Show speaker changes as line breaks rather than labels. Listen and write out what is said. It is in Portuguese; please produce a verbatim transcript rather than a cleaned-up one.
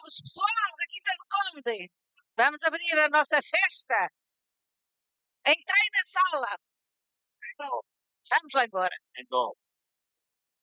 Vamos, pessoal, da Quinta do Conde. Vamos abrir a nossa festa. Entrei na sala. Vamos lá embora.
Então,